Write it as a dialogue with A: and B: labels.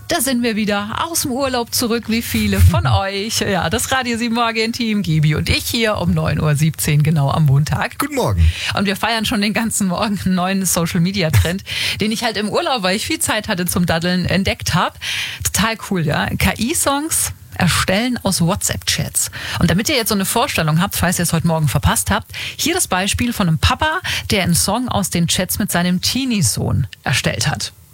A: Da sind wir wieder aus dem Urlaub zurück, wie viele von euch. Ja, das Radio 7 Morgen-Team, Gibi und ich hier um 9.17 Uhr genau am Montag.
B: Guten Morgen.
A: Und wir feiern schon den ganzen Morgen einen neuen Social-Media-Trend, den ich halt im Urlaub, weil ich viel Zeit hatte zum Daddeln, entdeckt habe. Total cool, ja. KI-Songs erstellen aus WhatsApp-Chats. Und damit ihr jetzt so eine Vorstellung habt, falls ihr es heute Morgen verpasst habt, hier das Beispiel von einem Papa, der einen Song aus den Chats mit seinem Teenie-Sohn erstellt hat.